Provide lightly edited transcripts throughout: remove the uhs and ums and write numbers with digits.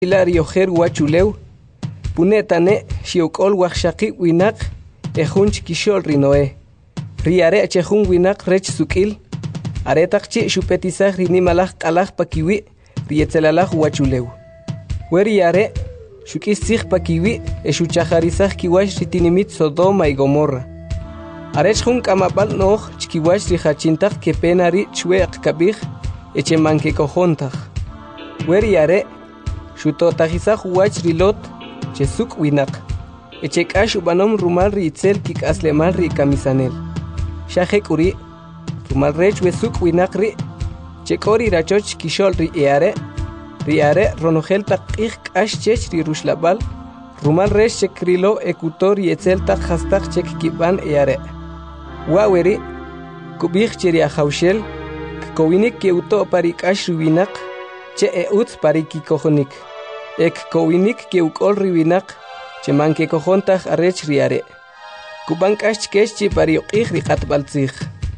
Hilario Ger Huachuleu, Punetane, Xiokol Huachaki Winak, Ejunch Kishol Rinoe, Riare Chehun Winak Rech Sukil, Aretakchi Shupetizah Rinimalach Kalach Pakiwi, Rietzelalach Huachuleu. Hueriare, Shukisich Pakiwi, Eshuchajarizah Kiwash Ritinimit Sodoma y Gomorra. Arechun Kamabal Noh, Chkiwash Rihachintach Kepenari Chweak Kabich, Echemanke Kohontach. Hueriare, Shutotajizah Huach Rilot, Chesuk Winak. Echekash Ubanom Rumal Ritzel Kik Aslemal Ri Kamisanel. Shahekuri, Rumal Rech Wesuk Winakri, Chekori Rachoch Kishol Riare, Riare Ronogel Tak Ash Chech Rirushlabal, Rumal Rech Chekrilo Ekutor Yetzel Tak Hastak Chek Kiban Eare. Waweri, Kubich Cheria Haushel, Kowinik Keuto Parik Ash Winak, Che Eutz Pariki Kohonik. Ek Kowinik Keukol Riwinak, Che Manke Kohontaj Arech Riare. Kubank Ash Keshi Pariokich Rikat Balzich.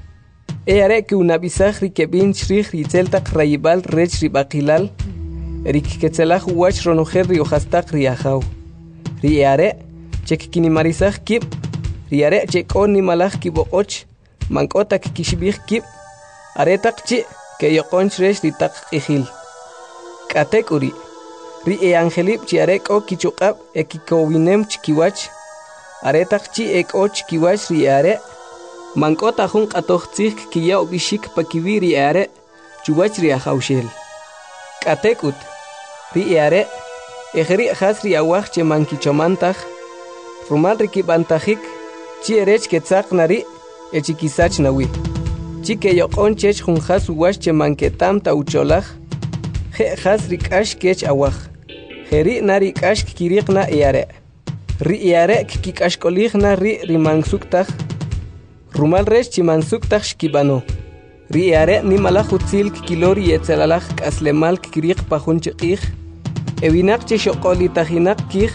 Eare que una bizarri que bin shrich ritzeltak raibal rech ribakilal, erik ketzelach wach ronojer riohastak riajau. Riare, chek kinimarizach kip, riare chek on nimalach kiboch, mankotak kishbich kip, aretak chi, que yokonch rech ritak ihil. Katekuri, ri e angelip chiarek o kichukab ekikowinem chikiwach, aretak chi ek och kiwach riare. Mankota jun atochtzik kiya obishik pakiwiri are chuwach ria haushel. Katekut ri are ejri hasri awach che mankichomantach rumal rikibantajik chi erech ketzak nari echikisach nawi. Chi ke yokon chech jun has uwach che manketam taucholach je has rikash kech awach. Jeri nari kash kirikna eare. Ri are kikash koligna ri rimansuktaj Rumal Rech Chimansuktaj Shkibano. Riare ni malahutzil kilori yetzelalach kaslemal kirik pahunchikich. Ewinak chishokoli tajinak kich.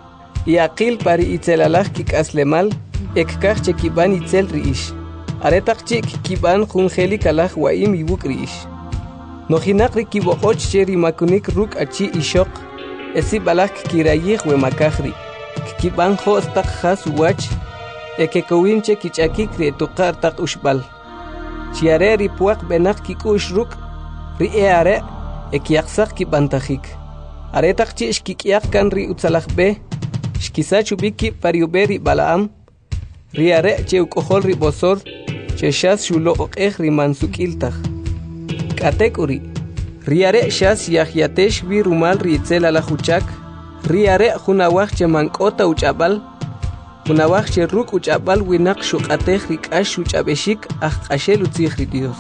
Iaqil pari itzelalach kik aslemal. Ekkach chekiban itzel riish. Aretak chik kiban junjeli kalach waim ibuk riish. Nojinak rikiboch cheri makunik ruk achi ishok. Esi balach kirayich we makachri. Kiban hostak has wach. Ekekowinche kichaki kretukar tak ushbal. Chiare ripuak benak kikush ruk. Rieare ekiaksak kibantajik. Aretak chi shkikiak kan ri utzalach be. Shkisachu biki pariuberi balaam. Riare che ukohol ribosor. Che shas shulo okeh rimansukiltaj. Katekuri. Riare shas yahyatesh vi rumal rietzel alahuchak. Riare junawach che mankota uchabal. Kunawach cheruk uchabal winak shukatech rikash uchabeshik ashel utzich Dios.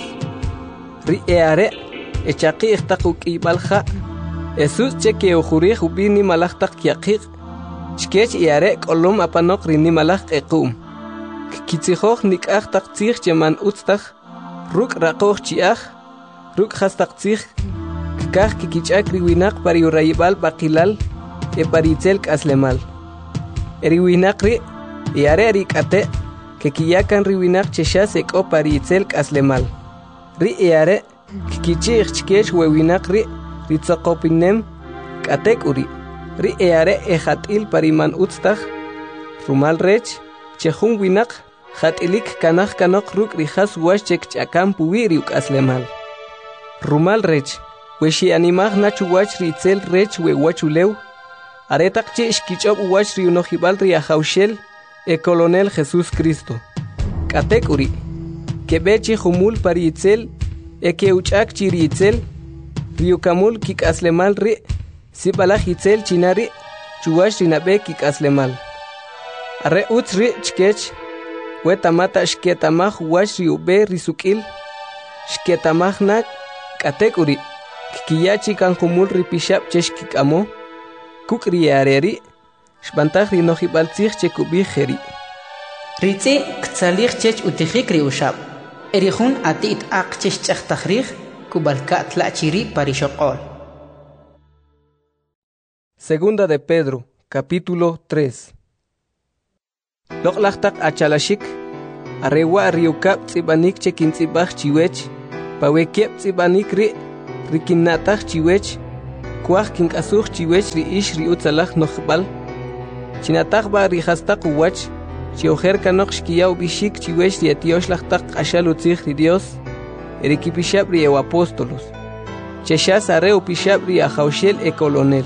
Riare echaki ikhtakuk ibalha. Esus cheke ojurih ubini malachtak yakik. Chkech iare kolom apanok rini malach ekum. Kitzihoch nikach tak tzich cheman utztach. Ruk rakoch chiach. Ruk hastak tzich. Kach kikichak riwinak pari urayibal bakilal. E paritzel kaslemal. Eriwinakri. Iare rikate que kiyakan riwinak cheshas eko paritzel kaslemal. Ri iare kikichich chkech wewinak ri ritzakopinem katek uri. Ri iare ejatil pariman utztach rumal rech chehun winak jatilik kanach kanok ruk rihas washchek chakam puwiri kaslemal. Rumal rech weshi animach nachu wach ritzel rech we wachuleu. Aretak chish kichob wach riunojibal riahaushel. E Colonel Jesús Cristo. Katekuri. Kebechi humul paritzel. E keuchak chiritzel. Riukamul kik aslemal ri. Sibalach itzel chinari. Chuash rinabe kik aslemal. Arre utzri chkech. Wetamata shketamach wash riube risukil. Shketamach nak. Katekuri. Kikiyachi kan humul ripishap cheshkikamo. Kukriareri. Shbantaj rinojibal tzich chekubih jeri. Ritzi ktzalih chech utijik riushab. Erihun atit ak chech chachtajrih kubalka tlachiri parishokol. Segunda de Pedro, capítulo 3. Loklachtak achalashik. Arewa riukab tzibanik chekintzibach chiwech. Pawekiep tzibanik ri rikinatach chiwech. kuaj kink'asuj chiwech ri'ix ri'utzalaj nojb'al chinataj ba rijastaq uwach chiojer kanoq xkiyaw bixik chiwech rietiox laj taq q'axal utzij ri Dios erikipixab ri ew apóstolos chexas are upixab ri ajawxel e colonel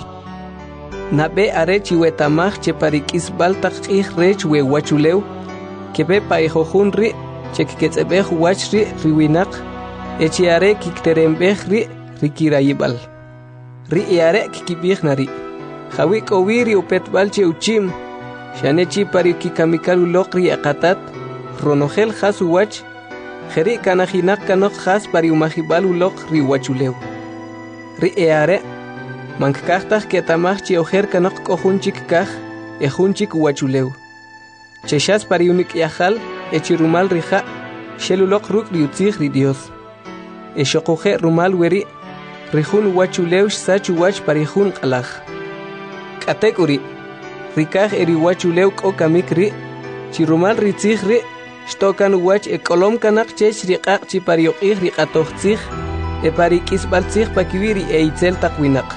nabe are chiwetamaj che parik'isb'al taq q'ij rech we wachulew kebe pa ijojun ri chekketz'eb'ej wach ri riwinaq echi are kikteremb'ej ri rikirayib'al ri are kikib'ij nari jawi k'owi ri upetb'al che uchim xane chi parikikamikal uloq ri aqatat ronojel jas uwach jeri kanajinaq kanoq jas pariumajib'al uloq ri wachulew ri are mankajtaj ketamaj chi ojer kanoq k'ojun chik kaj ejun chik wachulew chexas pariunik'yajal echirumal rija xeluloq ruk' ri utzij ri Dios exoquje rumal weri rijun wachulew xsach uwach parijun q'alaj k'atek uri rikaj eri wachulew k'o kamik ri chirumal ri tzij ri xtokan uwach ek'olom kanaq chech riq'aq chi parioq'ij riq'atoj tzij e parik'isb'al tzij pakiwi ri eitzel taq winaq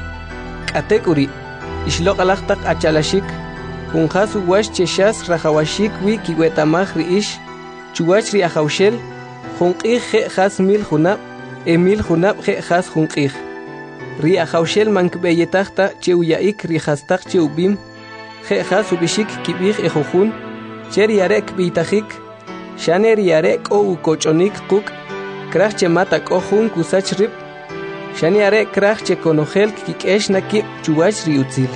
k'atek uri ixloq alaj taq achalaxik junjas uwach chexas rajawaxik wi kiwetamaj ri'ix chuwach ri ajawxel junq'ij je' jas 1000 junab e 1000 junab je' jas junq'ij ri ajawxel mankb'eyetajta che uya'ik ri jastaq che ub'im je' jas ub'ixik kib'ij ejojun che ri are kb'iytajik xane ri are k'o ukoch'onik quk' kraj che mata k'o jun kusach rib' xane are kraj che konojel kik'ex nakib' chuwach ri utzil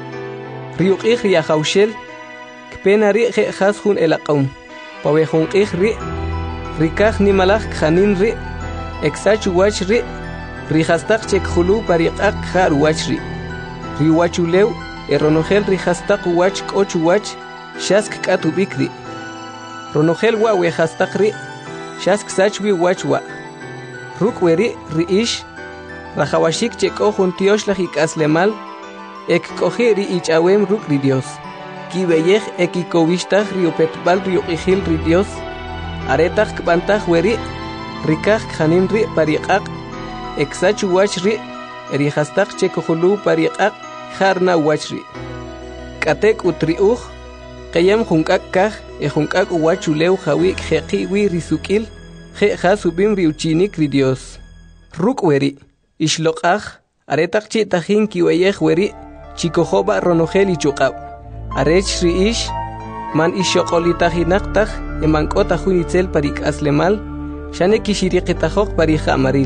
ri uq'ij ri ajawxel kpen ari je' jas jun elaq'om pawe junq'ij ri rikaj nimalaj kjanin ri eksach uwach ri rijastaq che kjulu pariq'aq kjar uwach ri wachulew eronojel rijastaq uwach k'o chuwach xas kk'at ub'ik ri ronojel wa we jastaq ri xas ksach wi wach wa ruk' weri ri'ix rajawaxik che k'o jun tiox laj ik'aslemal ekk'oji ri ich'awem ruk' ri Dios kib'eyej ekikowixtaj ri upetb'al ri uq'ijil ri Dios aretaj kb'antaj weri rikaj kjanin ri pariq'aq eksach uwach ri rijastaq che kujulu pariq'aq jarna uwach ri k'atek utri'uj qeyem junk'ak kaj e junk'ak uwachulew jawi kjeqi wi risuk'il je' jas ub'im ri uchinik ri Dios ruk' weri ixloq'aj aretaq chi tajin kiweyej weri chikojoba ronojel ichuq'ab' arech ri'ix man ixoq'olitajinaqtaj emank'ota jun itzel parik'aslemal xane kixiriqitajoq parija'maril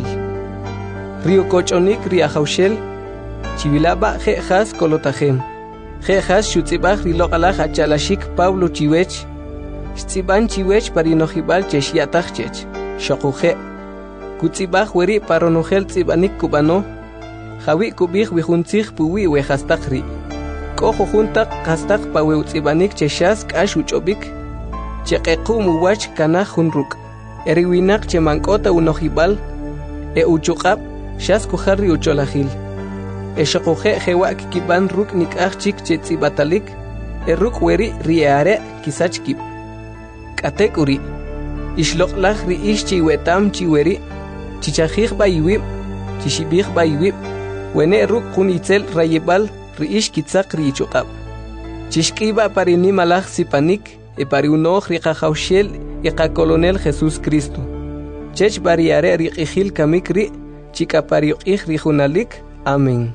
ri ukoch'onik ri ajawxel chivilaba' je' jas kolotajem je' jas xutz'ib'aj ri loq'alaj achalaxik Pablo chiwech xtz'ib'an chiwech parinojib'al chexya'taj chech xoquje kutz'ib'aj weri paronojel tz'ib'anik kub'ano jawi kub'ij wijuntzij puwi we jastaq ri k'o jujun taq jastaq pawe utz'ib'anik chexas k'ax uch'ob'ik cheq'equm uwach kanaj jun ruk' eri winaq che mank'ota unojib'al e uchuq'ab' xas kujar ri ucholajil exoquje jewa' kikib'an ruk' nik'aj chik che tz'ib'atalik e ruk' weri ri are kisach kib' k'atek uri ixloq'laj ri'ix che iwetam chi weri chichajij b'a iwib' chixib'ij b'a iwib' wene' ruk' jun itzel rayib'al ri'ix kitzaq ri ichuq'ab' chixk'iba' parinimalaj sipanik e pariunoj ri qajawxel y qacolonel Jesús Cristo chech bari are ri q'ijil kamik ri chika pariuq'ij ri junalik amén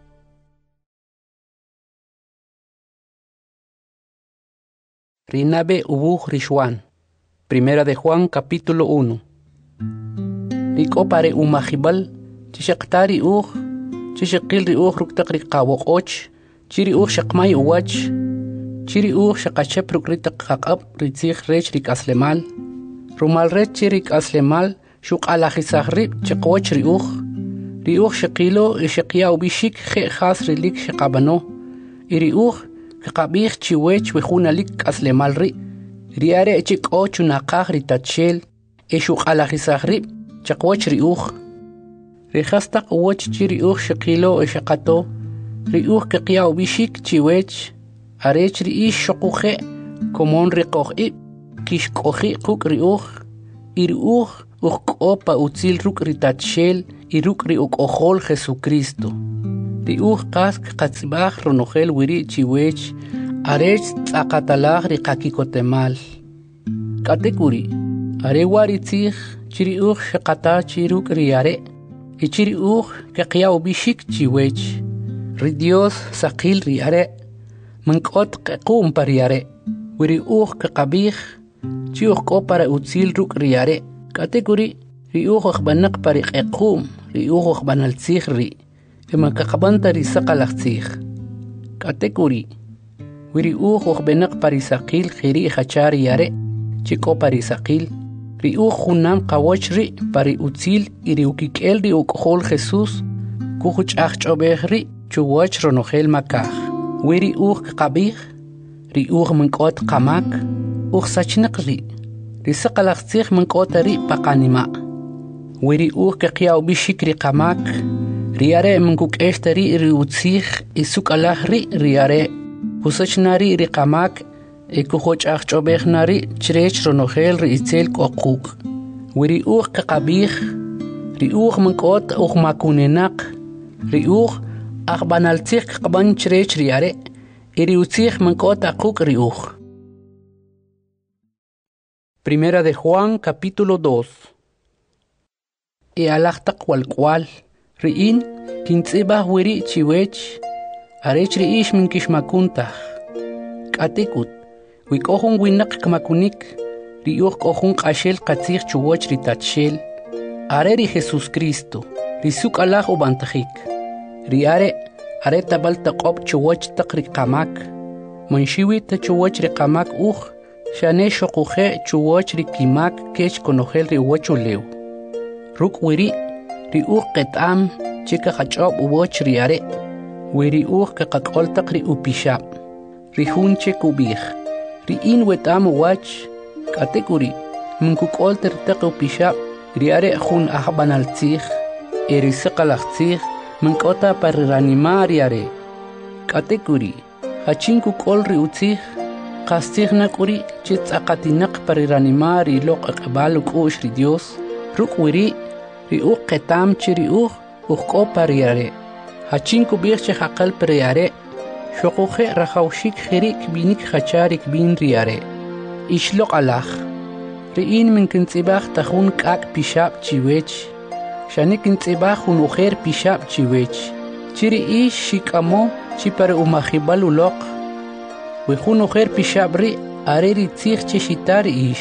Rinabe ubuj Rishwan. Primera de Juan capítulo 1. Riko pare umajibal chishaqtari chishaqil ri ruktaq ri qawoq'och chiri shaqmay uwach chiri shaqachep rukritaq qaqab ri tzij rech ri k'aslemal rumal rech chiri k'aslemal xuq'alajisaj rib chiqwoch ri shaqilo shaqiya ubishik je jas rilik shaqabano iri kaqabij chiwech wejunalik k'aslemal ri are chik'o chunaqaj ri tachel xuq'alajisaj rib chiqwoch ri jastaq uwach chiri shaqilo shaqato ri kaqiya ubishik chiwech arech ri xoquje komon ri qoj'ib kixq'oji quk' ri iri ujk'o pa utzil ruk' ri tachel y ruk' ri uk'ojol Jesucristo ri kask qatzibaj ronojel wiri chiwech arech tzaqatalaj ri qakikotemal katekuri are wari tzij chiri shaqata chiruk riare ichiri que qiyaw bishik chiwech ri Dios saqil riare mankot qum pariare wiri que qabij chiuj ko para utzil ruk riare katekuri ri khbanak pari qum ri khbanal tzij ri ema kaqbanta ri saqalaj tzij katekuri wiri khbenak pari saqil khiri khachar yare chiko pari saqil ri khunam qawoch ri pari utzil iri ukikel ri ukhol Jesus kuhuch achobeh ri chuwach ronojel makaj wiri qabij ri mankot qamak sachnaq ri saqalaj tzij mankot ri paqanima wiri que qiyaw bishik ri qamak riare mankuk eshtari ri utzij isukalaj riare usachnari ri qamak kuhoch achobeh nari chrech ronojel ri itzel qoquk wiri que qabij ri mankot makunenaq ri aqbanal tzij qaban chrech riare iri utzij mankot aquk ri Primera de Juan, capítulo 2. Alajtaq walkwal, ri'in, kintzibah wiri chiwech, arech ri'ish min kishmakuntaj. Katikut, wikohun winak kmakunik, kohun qashel qatzij chuwoch ritachel, are ri Jesus Cristo, risuk alaj ubantajik. Are tabal taqob chuwoch taq riqamak, manshiwi ta chuwoch riqamak shane shoquje chuwoch rikimak kech konojel ri wochulew. Ruk wiri ri qetam chika qachob uwoch riare wiri que qaqol taq ri upishab ri hunche kubij ri in wetam wach katekuri minkukol taq upishab riare hun ahbanal tzij eri saqalaj tzij minkota parranimar riare katekuri hachinku kol ri utzij qastigna kuri chitzaqatinaq parranimar ri loq aqbal kush ri Dios ruk wiri ri qetam chiri ko pariare hachinku birche haqal pariare shoquje rahawshik khirik binik khacharik bin riare ishloq alaj riin min kintzibaj tahun kak pishab chiwech shanik kintzibaj un ujer pishab chiwech chiri ish shikamo chipare umajibal uloq wihun ujer pishab ri are ri tzij chishitar ish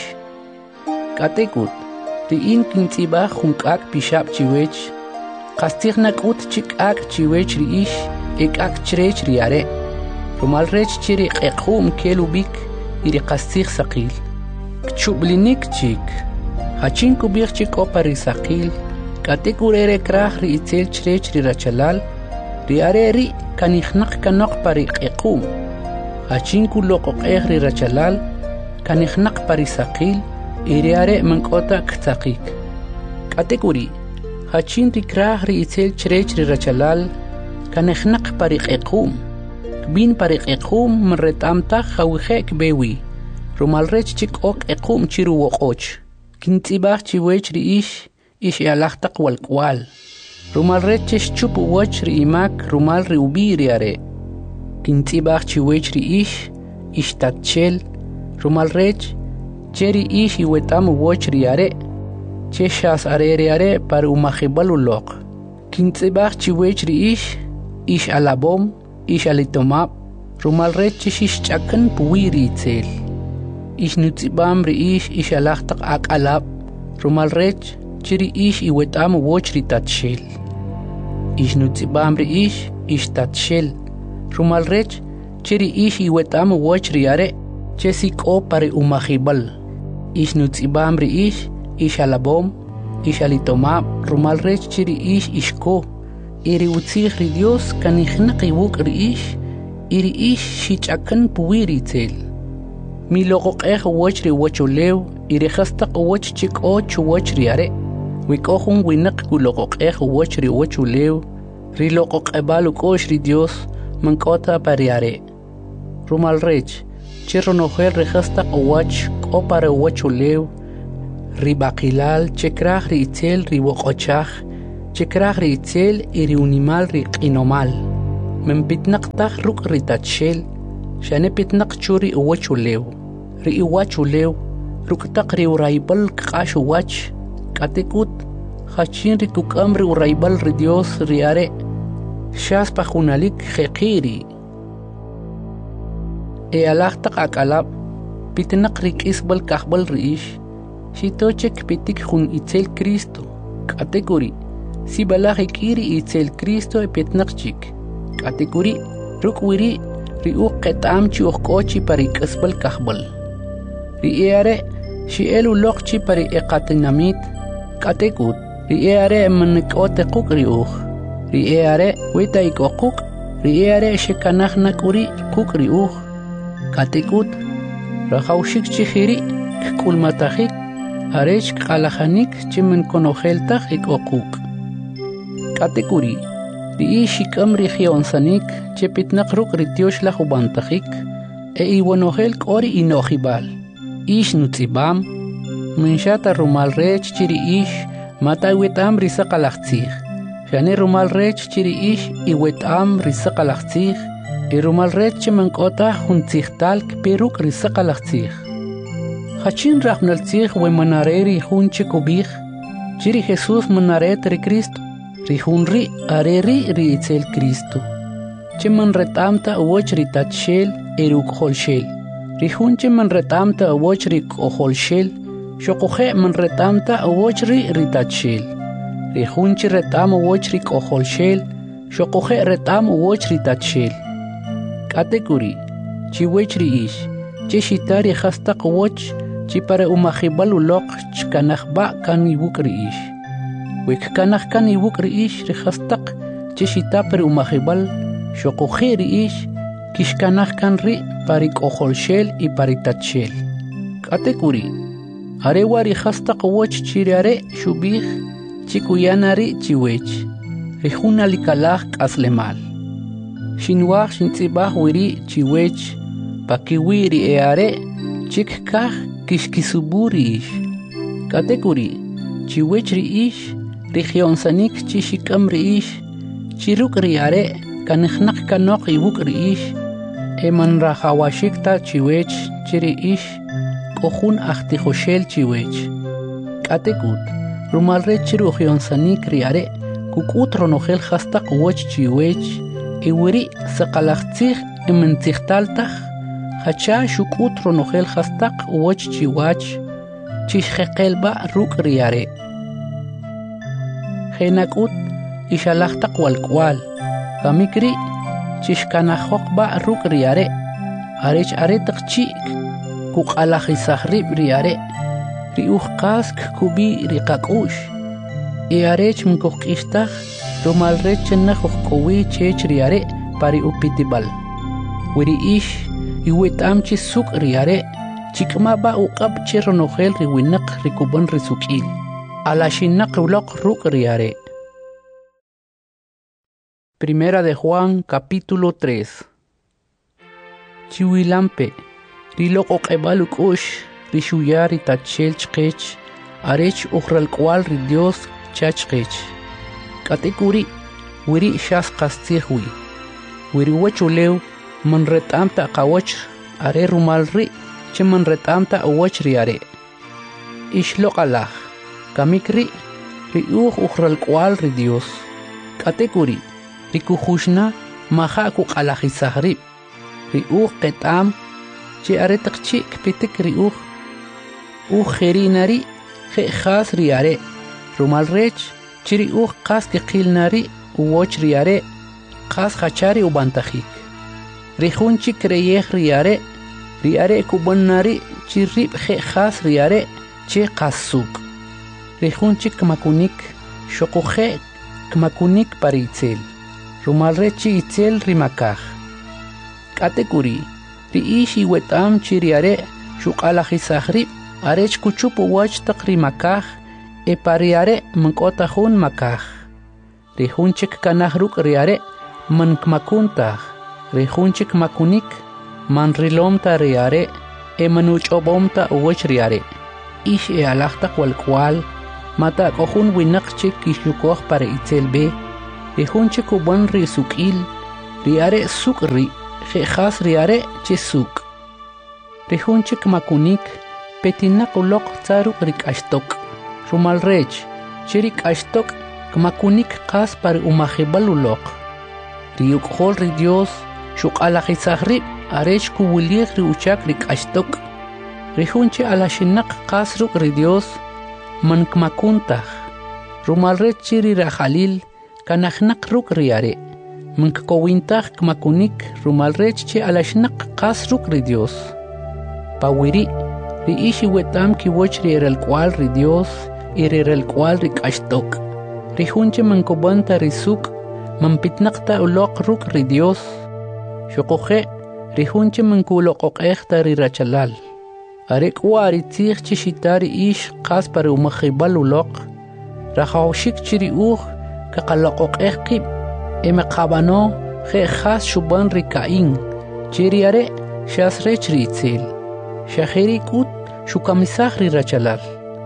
katekut riin kintzibaj un kak pishab chiwech qastigna kut chikak chiwech riish ekak chrech riare rumal rech chiri qequm kelubik iri qastig saqil kchublinik chik hachinku bir chik opari saqil katekurere kraj ri itzel chrech ri rachalal riare ri kanijnaq kanaq pari qequm hachinku loqoqej ri rachalal kanijnaq pari saqil iriare mankota ktzaqik katekuri hachin rikrah ri itzel chrech ri rachalal kanejnaq pari qequm bin pari qequm mretamtaj hawjek bewi rumal rech chik ok qequm chiru woqoch kintzibaj chiwech ri ish alajtaq walkwal rumal rech chup woch ri imak rumal ri ubiriare kintzibaj chiwech ri ish tatchel rumal rech cheri ish iwetam woch riare cheshas are para umajibal uloq kintzibaj chiwech ri ish alabom ish alitomab rumal rech chish chakan puwiri itzel ish nutzibam ri ish alajtaq alab rumal rech chiri ish iwetam woch ri tatshel ish nutzibam ri ish tatshel rumal rech chiri ish iwetam woch riare chesiko para umajibal ish nutzibam ri ish alabom ish alitomab rumal rech chiri ishko iri utzij ri Dios kanijnaq iwuk ri iri shichakan puwiri itzel mi loqoqej woch ri wochulew iri khastaq woch chiko chuwoch riare wikohun winaq kuloqoqej woch ri wochulew ri loqoqebal ukosh ri Dios mankota pariare rumal rech chironojel ri khastaq woch ko para wochulew ri baqilal chekraj ri itzel ri woqochaj chekraj ri itzel iri unimal ri qinomal من بيتنق تخ روك ريتاتشيل شاني بيتنق تشوري اواتشو ليو ري اواتشو ليو روك تقري ورايبل كقاشو واتش كاتيكوت خاتشين ريكوك امري ورايبل ريديوس رياري شاس باخوناليك خيقيري اي الاختق اكالاب بيتنق ريك اسبل كاخبل ريش شيتوچك بيتك خون إتسيل كريستو كاتيكوري سي بلاغي كيري إتسيل كريستو بيتنقشيك كاتيكوري روك ويري ريو قطعامشي وخكوشي بريك اسبل كاخبل ريئاري شيئلو لوقشي بري إقاتناميت كاتيكوت ريئاري منك أوتقوك ريوخ ريئاري ويتايك وقوك ريئاري شكاناخنا كوري كوك ريوخ كاتيكوت رخوشيك شخيري كل ما تخيك أريش كالخانيك جمن كونوخيلتخ إكوكوك كاتيكوري ريشي كمري خيونسانيك جبت نقروك ريتيوش لخوبانتخيك اي ونوخيلك أوري إنوخيبال إيش نوتيبام من شاتا رومال ريش جري إيش ماتا ويتام ريساق لختيخ شاني رومال ريش جري إيش إيويتام ريساق لختيخ اي رومال ريش من كوتا خنتيخ تالك بيروك ريساق لختيخ خاتشين راح نلتيخ ومناريري خون تشيكوبيخ جيري خيسوس مناريت ري كريستو ريخون ري أريري ريتسيل كريستو جمن رتامتا أوش ري تاتشيل إيروك خولشيل ريخون جمن رتامتا أوش ري خولشيل شوقوخي من رتامتا أوش ري تاتشيل ريخون جي رتام أوش ري خولشيل شوقوخي رتام أوش ري تاتشيل كاتيكوري جي ويش ري إيش جي شيتاري خاستق ووش جي para umahibal ulok chkanahba kan ibuk riish wek kanah kan ibuk riish rihastaq chishita para umahibal shoqohi riish kishkanah kan ri parik oholshel y paritachel katekuri arewari hastaq woch chirare shubih chikuyanari chiwech rihuna likalah aslemal shinwah shintzibah wiri chiwech pakiwiri eare chikkah kishkisuburiish katekuri chiwechriish regionsanik chishikam-riish chiruk-riare kanihnak kanok ibuk-riish eman rahawashikta chiwech chiriish kohun ahtijoshel chiwech katekut rumalre chirujonsanik riare kukut ronojel hastaq woch chiwech iwiri saqalaqtzij imentzijtaltaj hacha shukut ronojel hastaq woch chiwach chishjeqelba ruk riare jenakut ishalaqtaq walkwal kamikri chishkanajokba ruk riare arech aretaq chik kuqalajisajrib riare riuj qask kubi riqak'ush arech mkojk'ishtaj rumalrech chenajojk'owi chech riare pari upitibal wiri ish iwet'amchi suk riare chikmaba uqab che ronojel riwinaq rikuban risuk'il alashinaq uloq ruk riare. Primera de Juan, capítulo 3. Chiwilampe rilok oq'ebal uk'ux rixuyar itachel chqech arech uqral k'wal ri Dios chachqech k'atikuri wiri xas qastzijwi wiri wachulew man ret'amta qawach are rumal ri che man ret'amta awach riare ixloq alaj kamikri riuj uqral k'wal ri Dios k'atikuri rikujuxna maja kuq'alajisajrib riuj qet'am che aretaq chi kpitik riuj jerinari je'jas riare rumal rech chiri qas kiqilnari uwoch riare qas hachari ubantajik rijunchi kreyej riare kubannari chirrib je'jas riare che qasuk rijunchi kmakunik shoquje kmakunik paritzel rumal rech chi itzel rimakaj k'atekuri riish iwet'am chiriare shuq'alajisajrib arech kuchup uwach taq rimakaj pariare mank'otajun makaj rijunchik kanaj ruk' riare mankmakuntaj rijunchik makunik manrilomta riare manuch'ob'omta uwach riare ish alaj taq walk'wal mata k'ojun winaq chik ixyukoj para itzel b'e rijunchik uban risuk'il riare suk ri khas riare che suk rihunchik makunik petinak ulok tsaruk rikashtok rumal rech chirik ashtok kmakunik qas par umajibal ulok riuk khol ri Dios shuk alakhisahri arech kuwilig ri uchak rikashtok rihunchi alashinak qas ruk ri Dios man kmakuntah rumal rech chiri rajalil kanahnak ruk riare mank kowintah kmakunik rumal rech che alashnak qas ruk ri Dios pawiri ri ishi wetam ki woch ri el cual ri Dios y ri el cual ri kashtok ri hunche mankobanta ri suk mampitnaqta uloq ruk ri Dios shuqoje ri hunche mankuloq echta ri rachalal arek wari tzig chi shitari ish qas par umkhibal uloq rahawshik chiri ka qaloq echqib eme qabano khe khas shuban ri kain chiriare shasrech ri itzel shahiri kut shukamisah ri rachalal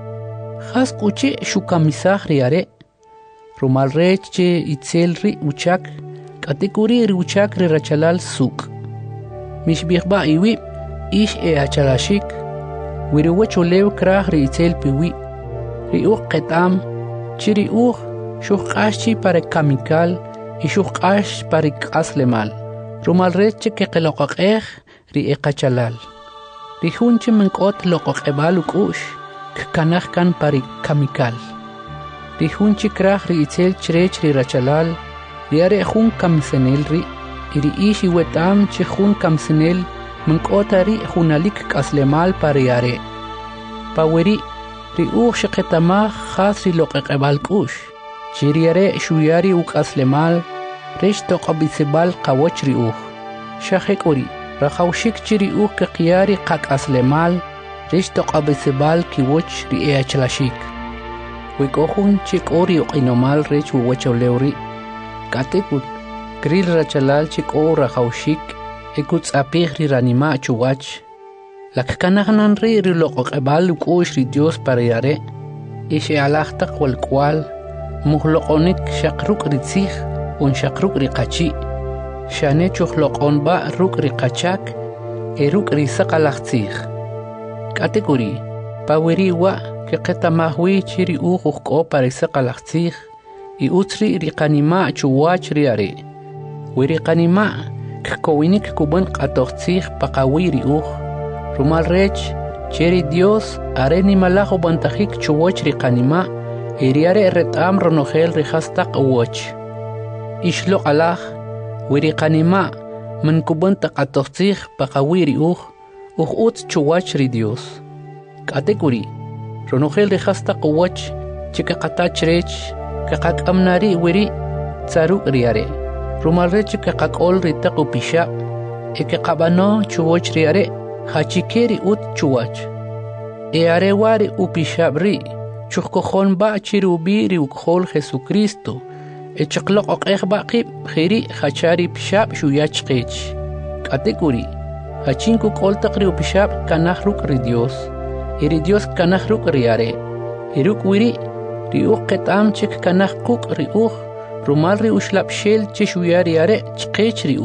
khas kuche shukamisah ri are rumal rech che itzel ri uchak katekuri ri uchak ri rachalal suk mishbikhba iwi ish achalashik wiri wacholew krah ri itzel piwi ri qetam chiri shuqashi para kamikal y shuqash para qaslemal rumal rech che qeloqeq ri eqachalal rihunche menkot loqoqebal ukush kanah kan pari kamikal rihunche krah ri itzel chrech ri rachalal riare jun kamsenel ri iri ishi wetam che jun kamsenel menkotari junalik kaslemal pariare paweri ri shqetama khas ri loqeqebal kush chiriare shuyari ukaslemal resh toqabisebal qawoch ri shahekori rahawshik chiri ke qiyari qak aslemal resh toqabisebal kiwoch ri achlashik wikohun chikori oqinomal rech wachawlewri katekut kril rachalal chiko rahawshik ekuts apih ri ranima chuwach lakkanahanan ri loqeqebal ukush ri Dios pariare ishe alahtaq wal kwal muhloqonik shaqruk ri tzig un shaqruk ri qachi shane chukhloqon ba ruk ri qachak eruk ri saqalaxtzig kategori paweri wa ke qetamahwi chiri uqo para saqalaxtzig y utri ri qanima chuwach ri are wiri qanima kkowinik kuban qatoxtzig paqawi ri rumal rech cheri Dios areni malajo bantajik chuwach ri qanima iriare retam ronogel ri hastaq uwach ishlo alah wiri qanima man kubanta qatoxtzig paqawiri ut chuwach ri Dios kategori ronogel ri hastaq uwach chika qatachrech kaqamnari wiri tsaru riare rumal rech kaqol ri taqu pisha qabano chuwach riare hachikeri ut chuwach are wari upishabri chukhon ba chirubiri ukhol Jesucristo echqloq oqekhbaqib khiri khachari pishab shuyachqich kategori hachinku qoltaqri upishab kanahruk ri Dios iri Dios kanahruk riare iruk wiri ri uqetam chik kanahquk ri rumal ri ushlab shel chishuyari are chqich ri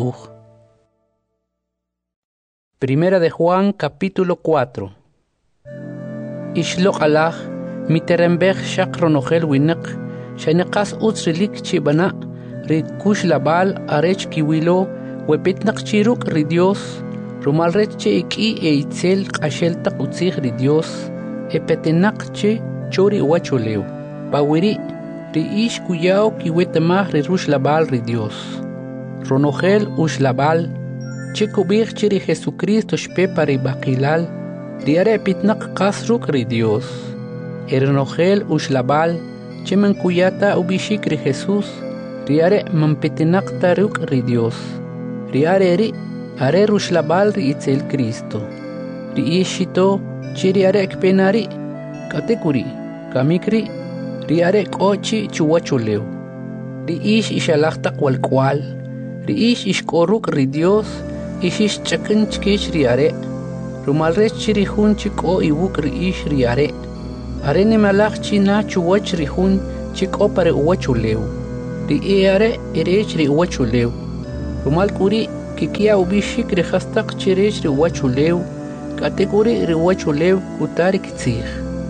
Primera de Juan capítulo 4 Ishloq Allah miterembech shaqronogel winak shaniqas utsrilik chibana rid kush labal arech kiwilo wepitnaq chiruk ri Dios rumal rech che iki eitzel qashel taqutzig ri Dios epetenaq che chori wacholew pawiri ri ish kuyao kiwetemah ri rush labal ri Dios ronogel ush labal che kubig chiri Jesucristo shpe pari baqilal riare pitnaq qasruk ri Dios ernogel ushlabal chemen kuyata ubishik ri Jesus riare mampitinaq taruk ri Dios riare ri are rushlabal ri itzel Cristo ri ishito chiriare ekpenari katekuri kamikri riare qochi chuwachulew ri ish ishalaqtaq wal kwal ri ish ishkoruk ri Dios ish chakin chkish riare rumal rech chiri hun chiko iwuk ri ish riare arene malach china chuwach ri hun chiko pare uwachulew ri are erech ri uwachulew Rumal kuri kikia ubishik rehastak chirech riwachulew, kategori riwachulew kutari kitzich.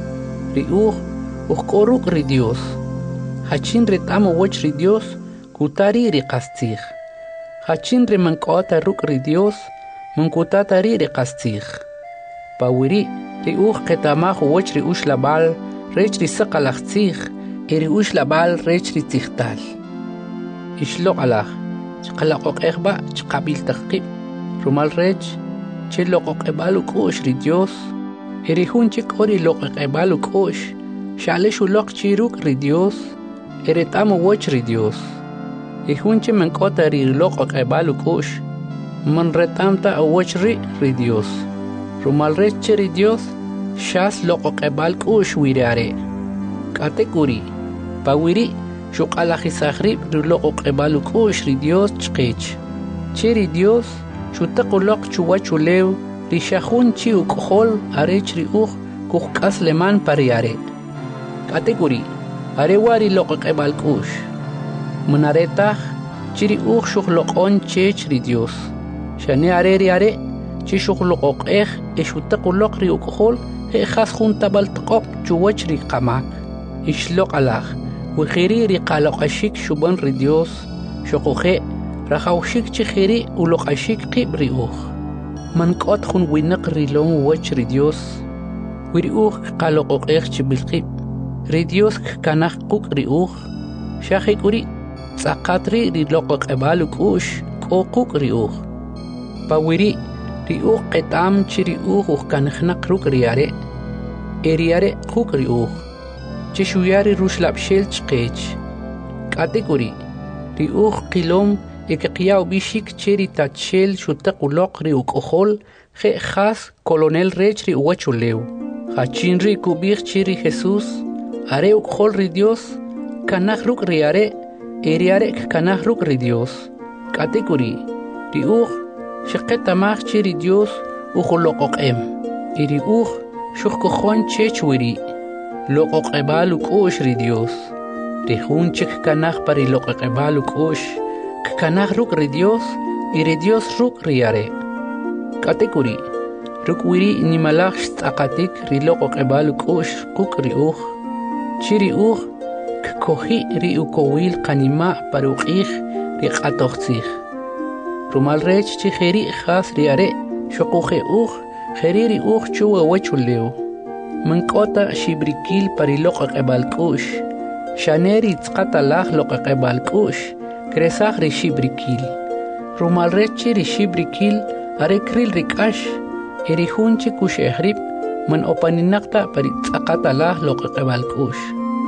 Ukoruk ri Dios. Hachin retamo wach ri Dios, kutari riqastich. Hachin remankota ruk ri Dios, mankutatari riqastich. Pawiri ketamah wach ri labal, rech ri saqalachtzich, ri labal rech ri tzichtal. Ishlo alach, chqalaqoq echba, chqabil taqib, rumal rech, cheloqoq ebaluk ush ri Dios, hunchik ori loqoq ebaluk ush, Shaleshu lok chiruk ri Dios, eretamo wach ri Dios. Ihunche menkota ri lok ebaluk ush, man retamta wach ri Dios. Rumal reche ri Dios, shas lok ebaluk ush wirare. Katekuri, pawiri, shuk alajisagri ri lok ebaluk ush ri Dios chqich. Cheri Dios, shutaqu lok chuwachulew, ri shahun chi ukhol arech ri kuhkas leman pariare. Kategori arewari loqaq ebalkush munaretah chiri shukh loqon chech ri Dios shane areri are chi shukh loqoq eshutaq loqri ukhol he khas junta baltqoq chuwach ri qamak ishloq alaj وخيري رقالقشيك شبان ri Dios شقوخي رخوشيك تخيري ولقشيك قيب ريوخ من قد خون وينق ريلون وچ ri Dios وريوخ قالقوق تبلقيب ri Dios kanach quk riuch shachik uri tsaqatri ri loqoq ebaluk ush quk riuch pawiri riuch qetam chiriuch kanachnak ruk riare eriare quk riuch chishuyari rushlabshel chqech kategori riuch qilom ekeqiyaw bishik cheri tachel shutaq uloq ri uqhol khe khas colonel rech ri uwachulew hachinri kubich chiri Jesús Are ukhol ri Dios, kanach ruk riare, eriare kanach ruk ri Dios. Kategori, ri shaqetamach chi ri Dios, ukholoqoq em. Iri shukkokhon chechwiri, loqoq ebaluk ush ri Dios. Ri hunchik kanach pari loqoq ebaluk ush, kanach ruk ri Dios, iri Dios ruk riare. Kategori, ruk wiri nimalach staqatik ri loqoq ebaluk ush, kuk ri Chiri kkohi ri ukowil qanima paruqih ri qatoqtzih. Rumal rech chi kheri khas ri are shuquhe kheri ri chuwa wachulew. Mankota shibrikil pariloq ebalkush. Shaneri tsqata lach loq ebalkush. Kresach ri shibrikil. Rumal rech ri shibrikil are kril rikash. Eri hunchi kush ehrib man opaninaqta pari tsaqata lah loq ebalkush.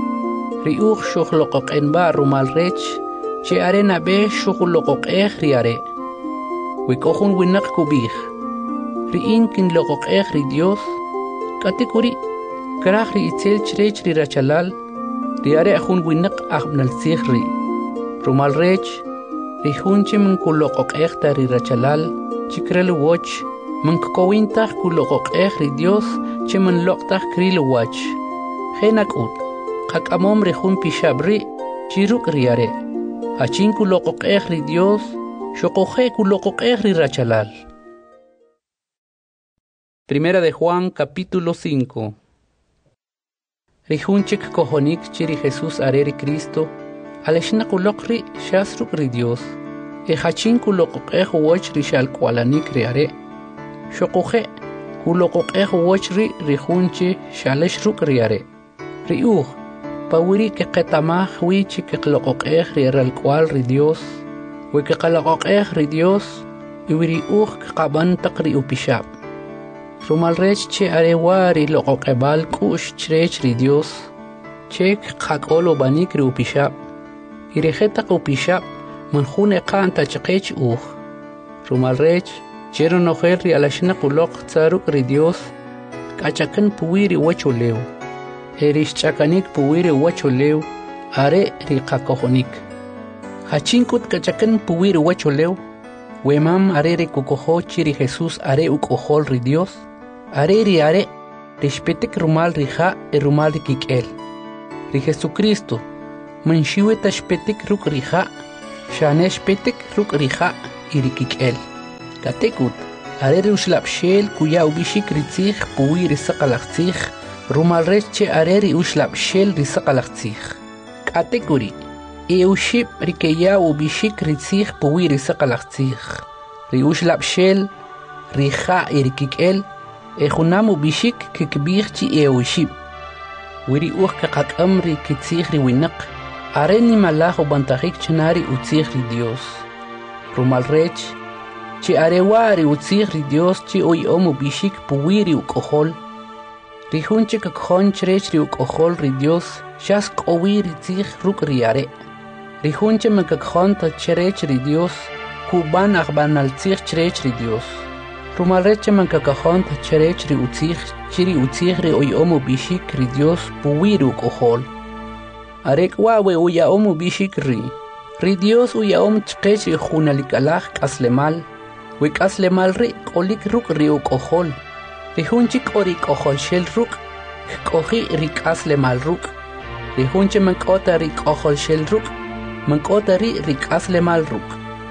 Riuch shukh loqoq enba rumal rech che arena be shukh loqoq riare. Wikohun winak kubih. Riin kin loqoq ri Dios. Kategori krach ri itzel chrech ri rachalal. Riare ahun winak ahbnal sihri. Rumal rech rihunchi min kuloqoq ta ri rachalal. Chikrel watch من كوينتах كلوق ri Dios che man loqtach kril wach henak ut qakamom rehun pishabri chiruk riare achin kuloq ri Dios shoqoje kuloq ri rachalal. Primera de Juan capítulo 5. Rihunchik kohonik chiri Jesús areri Cristo aleshna kuloqri shasruk ri Dios e hachin kuloq wach ri shal kwalanik riare Shoqoje kuloqoq wachri rihunchi shalesh ruk riare. Riuch pawiri ke qetamah wichi ke qloqoq rial kwal ri Dios. We ke qaloqoq ri Dios iwiri ke qaban taqri upishab. Rumal rech che arewari loqoq bal kush chrech ri Dios. Chek qaqolo banik ri upishab. Irejeta upishab man khune qanta chqech Rumal rech Chero nojer ri alashna qulok tsaruk ri Dios kachakan puwiri wachulew. Erish chakanik puwiri wachulew are ri qakohonik. Hachinkut kachakan puwiri wachulew. Wemam are ri kukoho chiri Jesús are ukohol ri Dios. Are rishpetik rumal rija rumal ri kikel. Ri Jesucristo manshiwe tashpetik ruk rija. Shanesh petik ruk rija. irikik'el. Katekut, are uxlapxel kuya ubixik ritzij puwi risaqalaqtzij, rumalrech che are uxlapxel risaqalaqtzij. Katekuri, uxib rikeya ubixik ritzij puwi risaqalaqtzij. Uxlapxel, rija irikik'el, junam ubixik kikbij chi uxib. Wiri kakakam rikitzij riwinaq, are ni malaj ubantajik chenari utzij ri Dios. Rumalrech, chi arewari utzij ri Dios chi uyom ubixik puwiri uk'ojol. Rijunche kakjon chrech ri uk'ojol ri Dios, xas k'owi ritzij ruk' ri are. Rijunche makakjon ta chrech ri Dios, kuban ajbanaltzij chrech ri Dios. Rumalreche makakajon ta chrech ri utzij, chiri utzij ri uyom ubixik ri Dios puwiri uk'ojol. Arek wawe uyaom ubixik ri. Ri Dios uyaom chqech ri junalikalaj k'aslemal. We k'aslemal ri k'olik ruk' ri uk'ojol. Ri junchik ori k'ojol xel ruk', k'oji ri k'aslemal ruk'. Ri junche mank'ota ri k'ojol xel ruk', mank'ota ri k'aslemal ruk'.